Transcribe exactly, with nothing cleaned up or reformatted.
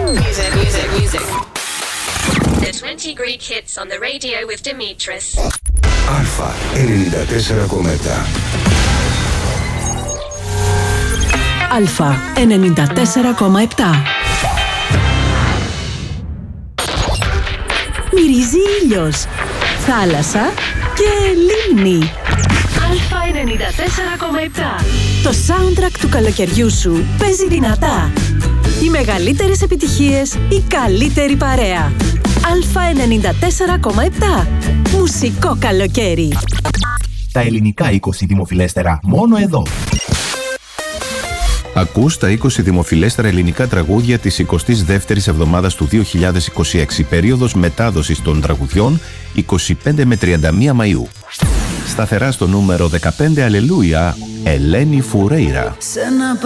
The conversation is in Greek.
Music, music, music. The twenty Greek hits on the radio with Dimitris. Αλφα ενενήντα τέσσερα κόμμα επτά. Αλφα ενενήντα τέσσερα κόμμα επτά. Μυρίζει ήλιος, θάλασσα και λίμνη. Αλφα ενενήντα τέσσερα κόμμα επτά. Το soundtrack του καλοκαιριού σου παίζει δυνατά. Οι μεγαλύτερες επιτυχίες, η καλύτερη παρέα. Αλφα ενενήντα τέσσερα κόμμα επτά. Μουσικό καλοκαίρι. Τα ελληνικά είκοσι δημοφιλέστερα μόνο εδώ. Ακούς τα είκοσι δημοφιλέστερα ελληνικά τραγούδια της εικοστής δεύτερης εβδομάδας του δύο χιλιάδες είκοσι έξι, περίοδος μετάδοσης των τραγουδιών είκοσι πέντε με τριάντα μία Μαΐου. Σταθερά στο νούμερο δεκαπέντε, Αλληλούια, Ελένη Φουρέιρα.